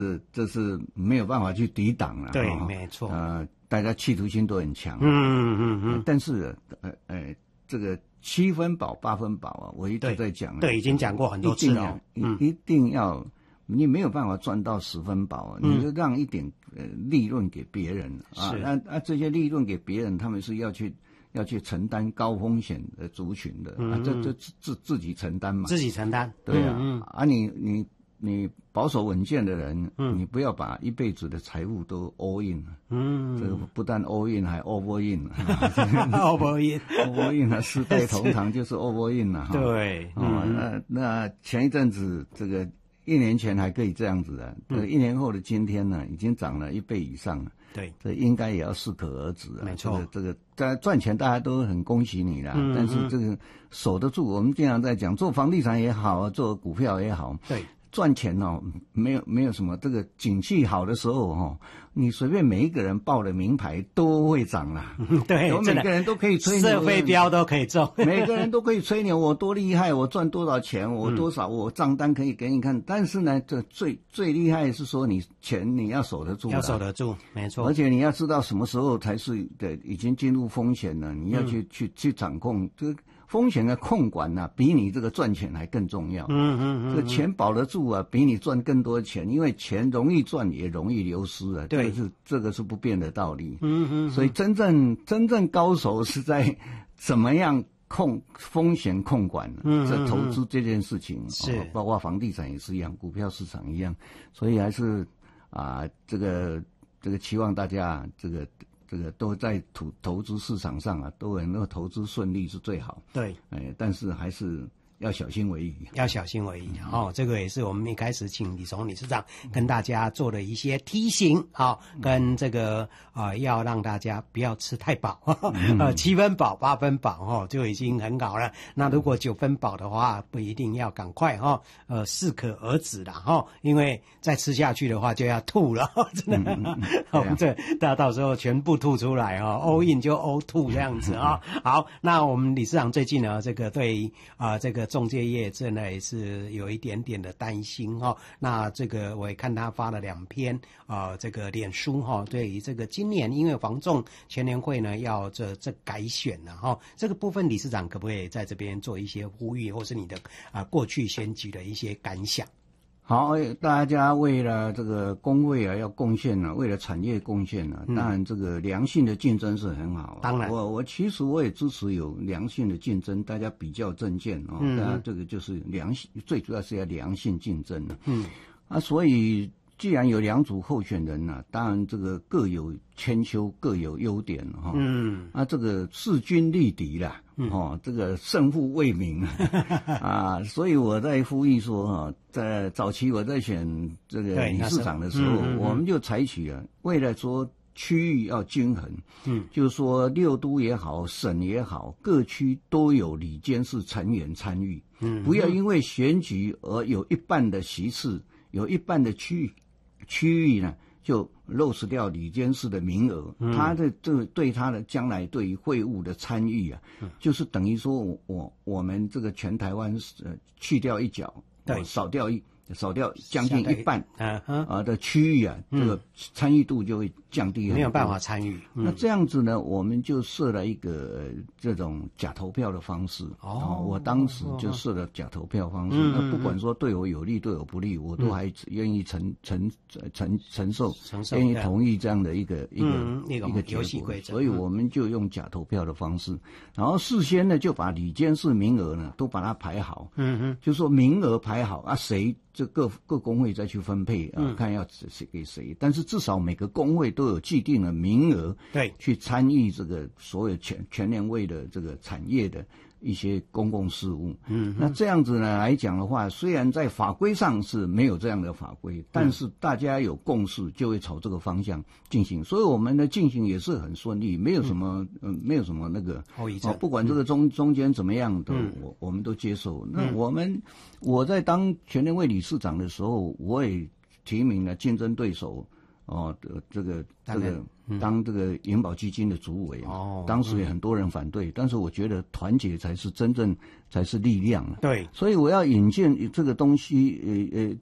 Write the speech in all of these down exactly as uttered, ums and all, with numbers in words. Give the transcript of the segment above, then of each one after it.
这这是没有办法去抵挡了。 对，没错。 呃，大家企图心都很强。 嗯嗯嗯嗯。 但是呃呃，这个七分饱八分饱啊，我一直在讲。 对，已经讲过很多次了。 嗯，一定要，你没有办法赚到十分饱， 嗯、 你就让一点呃利润给别人啊。那啊，这些利润给别人，他们是要去。要去承担高风险的族群的、嗯、啊，这这自自己承担嘛， 自己承担， 对啊， 嗯嗯啊你你你保守稳健的人， 嗯， 你不要把一辈子的财富都 all in 了， 嗯， 这个不但 all in 还 over in，over in，over in 啊，世代同堂就是 over in 了， 对， 哦， 嗯、 那那前一阵子这个一年前还可以这样子的，这个一年后的今天呢，已经涨了一倍以上了。 对， 这应该也要适可而止啊。 没错， 这个这个赚钱大家都很恭喜你啦， 嗯、 但是这个守得住。我们经常在讲，做房地产也好，做股票也好， 对， 赚钱哦，没有没有什么这个景气好的时候哦，你随便每一个人报的名牌都会涨啦。 对， 每个人都可以吹牛， 射飞镖都可以中， 每个人都可以吹牛，我多厉害，我赚多少钱，我多少， 嗯、 我账单可以给你看。但是呢，这最最厉害是说你钱你要守得住， 要守得住，没错。 而且你要知道什么时候才是的已经进入风险了，你要去、嗯、去去掌控这个风险的控管呐、啊，比你这个赚钱还更重要。 嗯嗯嗯， 这个钱保得住啊，比你赚更多钱，因为钱容易赚也容易流失啊， 对， 这个是这个是不变的道理。 嗯嗯， 所以真正真正高手是在怎么样控风险控管， 嗯， 这投资这件事情是、 哦，包括房地产也是一样，股票市场一样，所以还是啊，这个这个期望大家这个。这个都在投投资市场上啊，都能够投资顺利是最好。 对， 哎，但是还是要小心为宜， 要小心为宜哦。这个也是我们一开始请李崇理事长跟大家做的一些提醒啊、哦，跟这个啊、呃，要让大家不要吃太饱，呃，七分饱八分饱哦，就已经很好了。那如果九分饱的话，不一定要赶快哈、哦，呃，适可而止啦哈、哦，因为再吃下去的话就要吐了，真的，我们这大家到时候全部吐出来哈、哦、，all in 就 all 吐这样子啊、哦。好，那我们理事长最近呢，这个对啊、呃、这个。仲介业真的也是有一点点的担心哈、哦，那这个我也看他发了两篇啊、呃，这个脸书哈、哦，对于这个今年因为房仲全联会呢要这这改选了哈、哦，这个部分理事长可不可以在这边做一些呼吁，或是你的啊、呃、过去选举的一些感想？ 好，大家为了这个工会啊要贡献啊，为了产业贡献啊，当然这个良性的竞争是很好、啊。 当然， 我我其实我也支持有良性的竞争，大家比较政见哦，嗯、大家这个就是良性，最主要是要良性竞争的、啊。嗯，啊，所以既然有两组候选人啊，当然这个各有千秋，各有优点哈、啊。嗯，啊，这个势均力敌啦。哦，这个胜负未明啊，所以我在呼吁说哈，在早期我在选这个理事长的时候，嗯嗯嗯我们就采取了，为了说区域要均衡，嗯，就是说六都也好，省也好，各区都有理监事成员参与，嗯，不要因为选举而有一半的席次，有一半的区域区域呢。就漏失掉理监事的名额，嗯、他的这对他的将来对于会务的参与啊，嗯、就是等于说我我我们这个全台湾呃去掉一角，对，少掉一少掉将近一半啊啊的区域啊，嗯、这个参与度就会降低很多， 没有办法参与。 嗯、那这样子呢，我们就设了一个、呃、这种假投票的方式。哦，我当时就设了假投票方式。嗯、那不管说对我有利对我不利，我都还愿意承承承承受，愿意同意这样的一个一个、嗯、一个游戏规则。 所以我们就用假投票的方式，然后事先呢就把理监事名额呢都把它排好。嗯哼，就说名额排好啊，谁就各各工会再去分配啊，嗯、看要谁给谁。但是至少每个工会都有既定的名额， 对， 去参与这个所有全全联会的这个产业的一些公共事务。嗯，那这样子呢来讲的话，虽然在法规上是没有这样的法规，但是大家有共识，就会朝这个方向进行。所以我们的进行也是很顺利，没有什么嗯、呃，没有什么那个后遗症、哦。 不管这个中中间怎么样的，嗯、我我们都接受。那我们我在当全联会理事长的时候，我也提名了竞争对手。哦，这个这个、嗯、当这个银保基金的主委，哦，当时也很多人反对，嗯、但是我觉得团结才是真正才是力量。 对， 所以我要引荐这个东西，呃呃，这个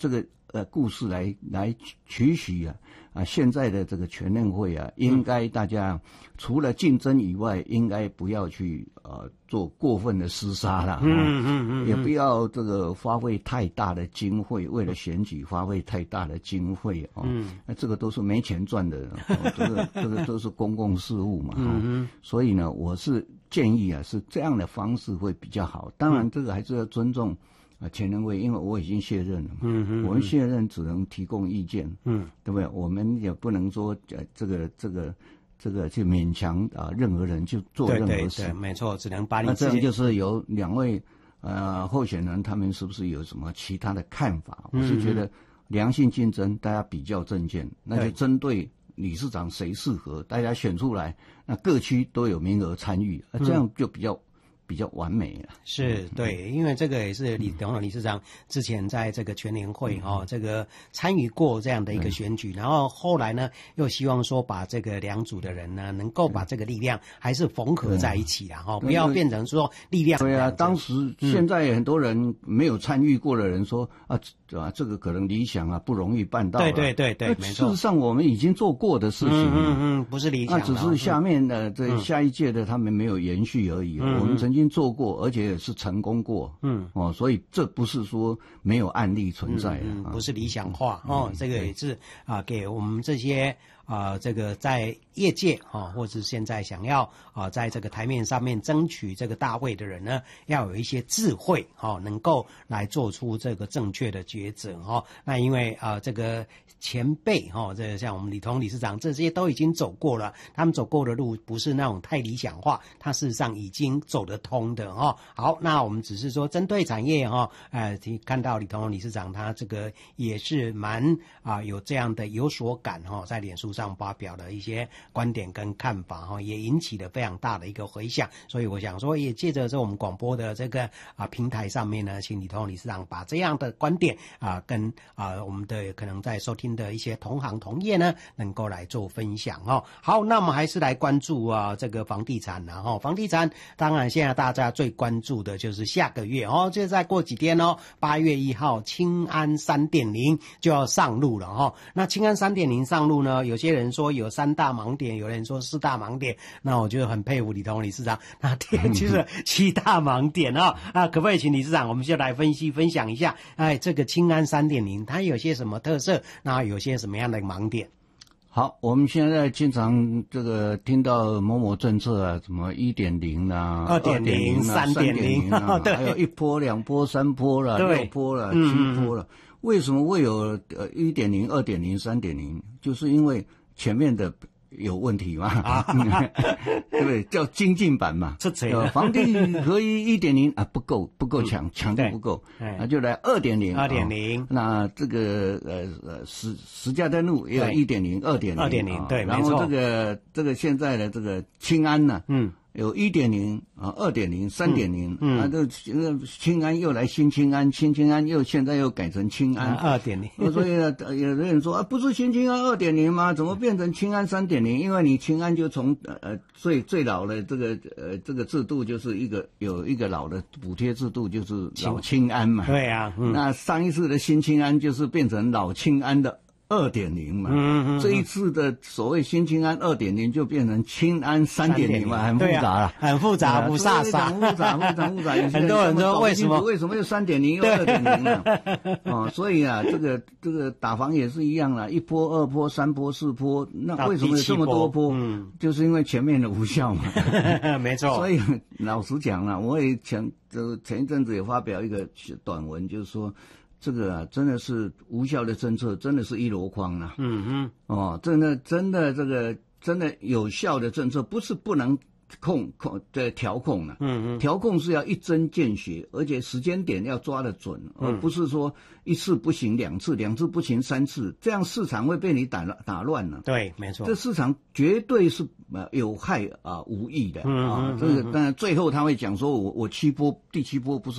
呃故事来来取许啊啊现在的这个全联会啊，应该大家除了竞争以外，应该不要去呃做过分的厮杀啦， 嗯嗯嗯， 也不要这个花费太大的经费，为了选举花费太大的经费哦，嗯，那这个都是没钱赚的，哦、这个这个都是公共事务嘛，嗯嗯，所以呢，我是建议啊，是这样的方式会比较好。当然，这个还是要尊重。啊，全联会，因为我已经卸任了嘛，嗯嗯，我们卸任只能提供意见，嗯，对不对？我们也不能说呃，这个这个这个去勉强啊任何人去做任何事， 对对对，没错，只能把你那这样就是有两位呃候选人，他们是不是有什么其他的看法？我是觉得良性竞争，大家比较政见，那就针对理事长谁适合，大家选出来，那各区都有名额参与，啊，这样就比较。比较完美了， 是对，因为这个也是李董理事长之前在这个全联会哈、哦，这个参与过这样的一个选举，然后后来呢，又希望说把这个两组的人呢，能够把这个力量还是缝合在一起啦，哈、哦，不要变成说力量。 对啊，当时现在很多人没有参与过的人说、嗯、啊。啊，这个可能理想啊，不容易办到。 对对对对，没错。 事实上，我们已经做过的事情， 嗯嗯嗯，不是理想。 那只是下面的这、嗯、下一届的他们没有延续而已。嗯、我们曾经做过，而且也是成功过。嗯，哦，所以这不是说没有案例存在的、 嗯嗯，不是理想化、嗯、哦。这个也是啊，给我们这些。啊、呃，这个在业界啊、哦，或是现在想要啊、呃，在这个台面上面争取这个大位的人呢，要有一些智慧哈、哦，能够来做出这个正确的抉择哈、哦。那因为啊、呃，这个前辈哈、哦，这个像我们李彤理事长这些都已经走过了，他们走过的路不是那种太理想化，他事实上已经走得通的哈、哦。好，那我们只是说针对产业哈、哦，呃，看到李彤理事长他这个也是蛮啊、呃、有这样的有所感哈、哦，在脸书上。上发表的一些观点跟看法哈，也引起了非常大的一个回响。所以我想说，也借着这我们广播的这个啊平台上面呢，请李彤理事长把这样的观点啊，跟啊我们的可能在收听的一些同行同业呢，能够来做分享哦。好，那我们还是来关注啊这个房地产然后房地产当然现在大家最关注的就是下个月哦，就再过几天哦，八月一号青安 三点零 就要上路了哦。那青安 三点零 上路呢，有些有人说有三大盲点，有人说四大盲点，那我就很佩服李彤理事长，那其实七大盲点啊、哦、啊，可不可以请理事长，我们就来分析分享一下，哎，这个青安 三点零 它有些什么特色，那有些什么样的盲点？ 好，我们现在经常这个听到某某政策啊，什么 一点零 啊 二点零 三点零 啊，对，还有一波两波三波了，六波了，七波了。嗯，为什么会有呃 一点零 二点零 三点零？ 就是因为前面的有问题嘛，啊、对不对？叫精进版嘛，呃，房地合一 一点零 啊不够不够强，强度不够，那就来 二点零， 二点零、哦。那这个呃呃十十家登录也有 一点零 二点零， 二点零，对，然后这个这个现在的这个青安呢、啊，嗯。有 一点零 啊 二点零 三点零， 嗯，啊这青安又来新青安，新青安又现在又改成青安 二点零， 所以呢有的人说啊，不是新青安 二点零 吗？怎么变成青安 三点零？ 因为你青安就从呃最最老的这个呃这个制度就是一个有一个老的补贴制度就是老青安嘛，对啊，嗯，那上一次的新青安就是变成老青安的二点零 嘛，嗯嗯，这一次的所谓新青安 二点零 就变成青安 三点零 嘛，很复杂了，啊，很复杂，不飒飒，复杂复杂复杂。很多人说为什么为什么又 三点零 又 二点零 呢？哦，所以啊，这个这个打房也是一样啦，一波二波三波四波，那为什么有这么多波？嗯，就是因为前面的无效嘛。没错。所以老实讲啦，我也前这前一阵子也发表一个短文，就是说。这个啊，真的是无效的政策，真的是一箩筐啊！嗯嗯，哦，真的真的这个真的有效的政策，不是不能控控的调控了、啊。嗯嗯，调控是要一针见血，而且时间点要抓得准，而不是说一次不行两次，两次不行三次，这样市场会被你打打乱了、啊。对，没错，这市场绝对是呃有害啊无益的、嗯、啊。这个当然最后他会讲说我我七波第七波不是。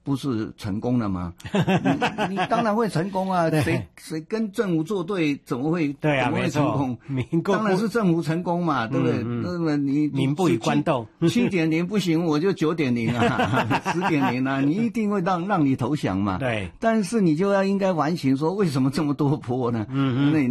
不是成功了吗？你你当然会成功啊！谁谁跟政府作对，怎么会对啊？ 怎么会成功？ 民当然是政府成功嘛，对不对？那么你民不与官斗， 七点零不行，我就九点零啊，十点零啊，你一定会让让你投降嘛。 对， 但是你就要应该反省说，为什么这么多波呢？嗯嗯，那